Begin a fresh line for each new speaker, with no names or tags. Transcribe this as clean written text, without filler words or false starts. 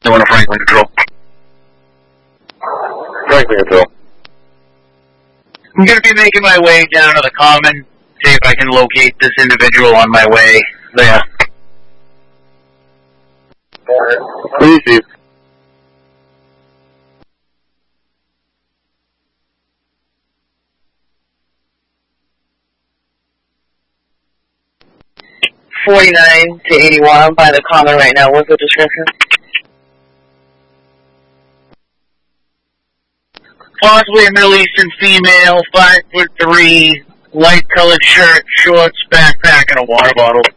You want a Franklin Control?
Franklin Control.
I'm going to be making my way down to the Common, see if I can locate this individual on my way there.
Please, Steve.
.49 to 81 by the Common right now. What's the description?
Possibly a Middle Eastern female, 5'3", light colored shirt, shorts, backpack, and a water bottle.